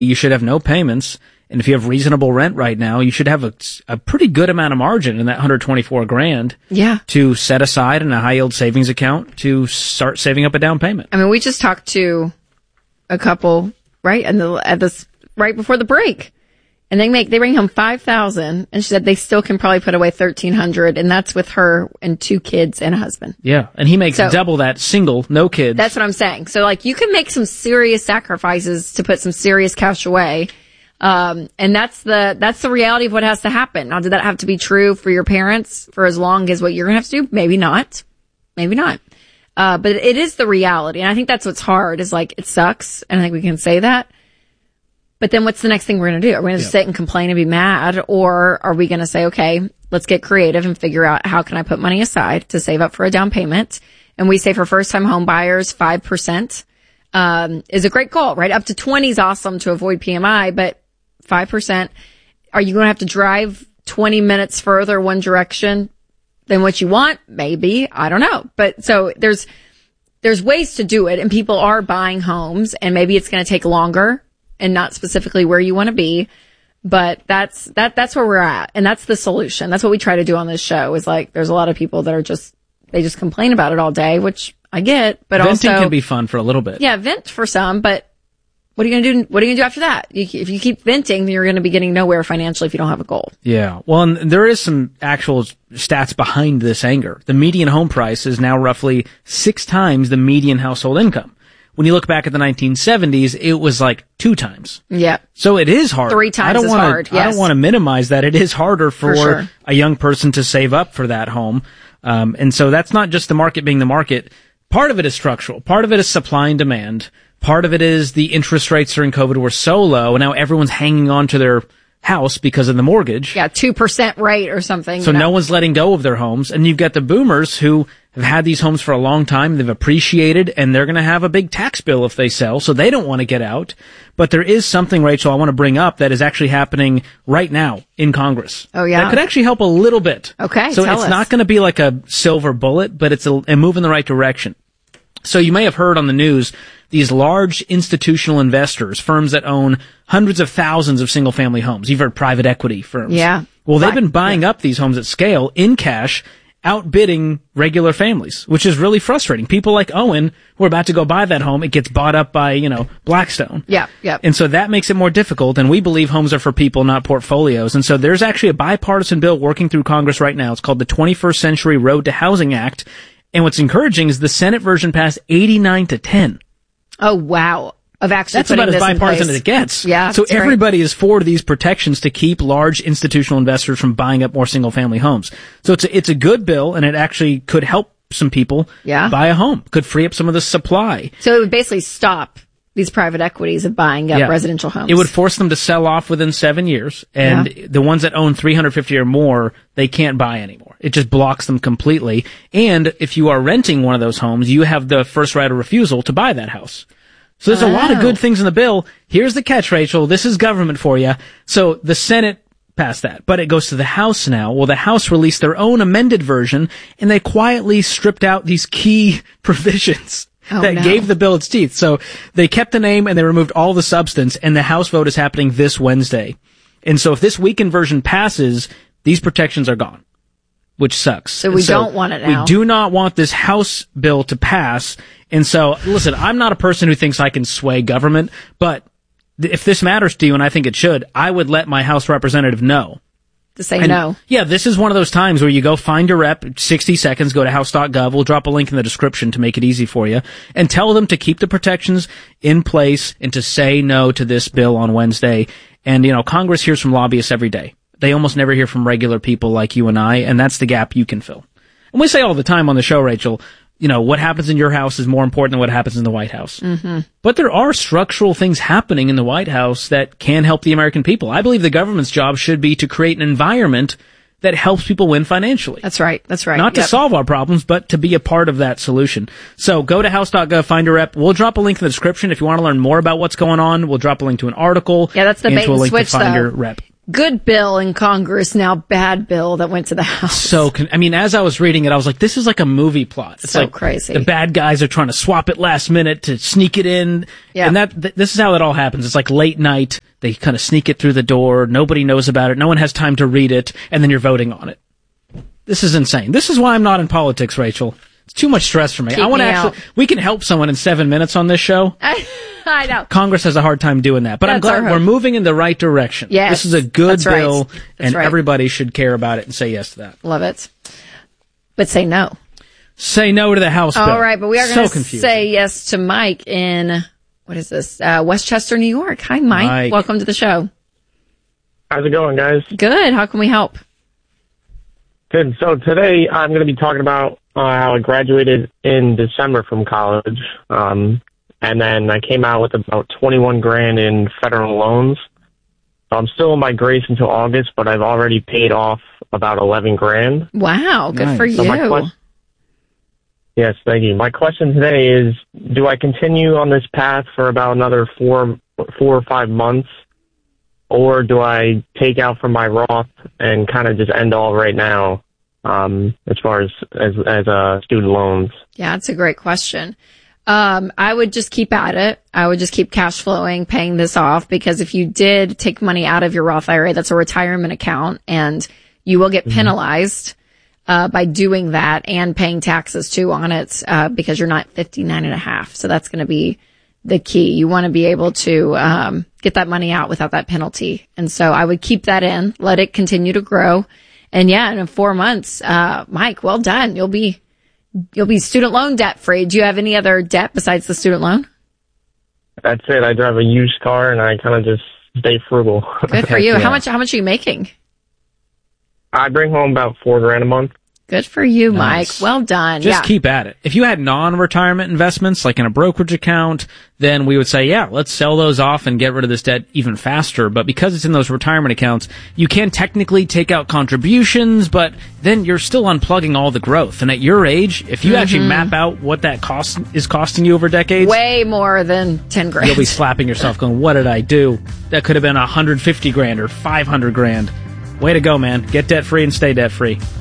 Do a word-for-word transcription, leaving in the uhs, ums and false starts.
you should have no payments. And if you have reasonable rent right now, you should have a, a pretty good amount of margin in that one hundred twenty-four grand. Yeah. To set aside in a high yield savings account to start saving up a down payment. I mean, we just talked to a couple, right? And the, at this, right before the break. And they make, they bring home five thousand, and she said they still can probably put away thirteen hundred, and that's with her and two kids and a husband. Yeah. And he makes so, double that, single, no kids. That's what I'm saying. So like, you can make some serious sacrifices to put some serious cash away. Um, and that's the, that's the reality of what has to happen. Now, did that have to be true for your parents for as long as what you're going to have to do? Maybe not. Maybe not. Uh, but it is the reality. And I think that's what's hard is like, it sucks. And I think we can say that. But then what's the next thing we're going to do? Are we going to yeah. sit and complain and be mad? Or are we going to say, okay, let's get creative and figure out how can I put money aside to save up for a down payment? And we say for first time home buyers, five percent, um, is a great goal, right? Up to twenty is awesome to avoid P M I, but five percent, are you going to have to drive twenty minutes further one direction than what you want? Maybe. I don't know. But so there's, there's ways to do it, and people are buying homes, and maybe it's going to take longer and not specifically where you want to be. But that's, that, that's where we're at. And that's the solution. That's what we try to do on this show is like, there's a lot of people that are just, they just complain about it all day, which I get, but Venting also. Venting can be fun for a little bit. Yeah, vent for some, but what are you going to do? What are you going to do after that? You, if you keep venting, then you're going to be getting nowhere financially if you don't have a goal. Yeah. Well, and there is some actual stats behind this anger. The median home price is now roughly six times the median household income. When you look back at the nineteen seventies, it was like two times. Yeah. So it is hard. Three times I don't as wanna, hard. Yes. I don't want to minimize that. It is harder for, for sure. a young person to save up for that home. Um, and so that's not just the market being the market. Part of it is structural. Part of it is supply and demand. Part of it is the interest rates during COVID were so low, and now everyone's hanging on to their house because of the mortgage. Yeah, two percent rate or something. So no one's letting go of their homes. And you've got the boomers who have had these homes for a long time. They've appreciated, and they're going to have a big tax bill if they sell, so they don't want to get out. But there is something, Rachel, I want to bring up that is actually happening right now in Congress. Oh, yeah? That could actually help a little bit. Okay, So tell it's us. not going to be like a silver bullet, but it's a, a move in the right direction. So you may have heard on the news, these large institutional investors, firms that own hundreds of thousands of single-family homes. You've heard private equity firms. Yeah. Well, they've Right. been buying yeah. up these homes at scale in cash, outbidding regular families, which is really frustrating. People like Owen, who are about to go buy that home, it gets bought up by, you know, Blackstone. Yeah, yeah. And so that makes it more difficult, and we believe homes are for people, not portfolios. And so there's actually a bipartisan bill working through Congress right now. It's called the twenty-first Century Road to Housing Act. And what's encouraging is the Senate version passed eighty-nine to ten. Oh, wow. Of actually That's putting about as this in bipartisan place. as it gets. Yeah. So that's right. everybody is for these protections to keep large institutional investors from buying up more single family homes. So it's a, it's a good bill, and it actually could help some people Yeah. buy a home. Could free up some of the supply. So it would basically stop these private equities of buying up Yeah. residential homes. It would force them to sell off within seven years, and Yeah. the ones that own three hundred fifty or more, they can't buy anymore. It just blocks them completely. And if you are renting one of those homes, you have the first right of refusal to buy that house. So there's a lot of Oh. good things in the bill. Here's the catch, Rachel. This is government for you. So the Senate passed that, but it goes to the House now. Well, the House released their own amended version, and they quietly stripped out these key provisions Oh, that no. gave the bill its teeth. So they kept the name and they removed all the substance, and the House vote is happening this Wednesday. And so if this weakened version passes, these protections are gone, which sucks. So we don't want it now. We do not want this House bill to pass. And so, listen, I'm not a person who thinks I can sway government, but th- if this matters to you, and I think it should, I would let my House representative know. to say And, no. Yeah, this is one of those times where you go find your rep, sixty seconds, go to house dot gov. We'll drop a link in the description to make it easy for you, and tell them to keep the protections in place and to say no to this bill on Wednesday. And, you know, Congress hears from lobbyists every day. They almost never hear from regular people like you and I, and that's the gap you can fill. And we say all the time on the show, Rachel, you know, what happens in your house is more important than what happens in the White House. Mm-hmm. But there are structural things happening in the White House that can help the American people. I believe the government's job should be to create an environment that helps people win financially. That's right. That's right. Not to Yep. solve our problems, but to be a part of that solution. So go to house dot gov, find a rep. We'll drop a link in the description if you want to learn more about what's going on. We'll drop a link to an article. Yeah, that's the and bait to a and link switch, to find though. your rep. good bill in Congress, now bad bill that went to the House. So, con- I mean, as I was reading it, I was like, this is like a movie plot. It's so like crazy. The bad guys are trying to swap it last minute to sneak it in. Yeah. And that, th- this is how it all happens. It's like late night. They kind of sneak it through the door. Nobody knows about it. No one has time to read it. And then you're voting on it. This is insane. This is why I'm not in politics, Rachel. It's too much stress for me. Keep I want to me actually, out. we can help someone in seven minutes on this show. I know. Congress has a hard time doing that. But I'm That's our glad hope. we're moving in the right direction. Yes, this is a good that's right. bill, That's and right. everybody should care about it and say yes to that. Love it. But say no. Say no to the House bill. All right, but we are so going to confusing. say yes to Mike in, what is this, uh, Westchester, New York. Hi, Mike. Mike. Welcome to the show. How's it going, guys? Good. How can we help? Good. So today I'm going to be talking about uh, how I graduated in December from college, um, and then I came out with about twenty-one grand in federal loans. So I'm still in my grace until August, but I've already paid off about eleven grand. Wow. Good Nice. for So you. my quest- yes, thank you. My question today is: do I continue on this path for about another four, four or five months? Or do I take out from my Roth and kind of just end all right now, um, as far as as as uh, student loans? Yeah, that's a great question. Um, I would just keep at it. I would just keep cash flowing, paying this off, because if you did take money out of your Roth I R A, that's a retirement account, and you will get penalized uh, by doing that and paying taxes too on it, uh, because you're not fifty-nine and a half. So that's going to be the key. You want to be able to um, get that money out without that penalty. And so I would keep that in, let it continue to grow. And yeah, in four months, uh, Mike, well done. You'll be, you'll be student loan debt free. Do you have any other debt besides the student loan? That's it. I drive a used car and I kind of just stay frugal. Good for you. Yeah. How much, how much are you making? I bring home about four grand a month. Good for you, Nice. Mike. Well done. Just yeah. keep at it. If you had non-retirement investments, like in a brokerage account, then we would say, yeah, let's sell those off and get rid of this debt even faster. But because it's in those retirement accounts, you can technically take out contributions, but then you're still unplugging all the growth. And at your age, if you actually map out what that cost is costing you over decades, Way more than ten grand. you'll be slapping yourself going, what did I do? That could have been one hundred fifty grand or five hundred grand. Way to go, man. Get debt free and stay debt free.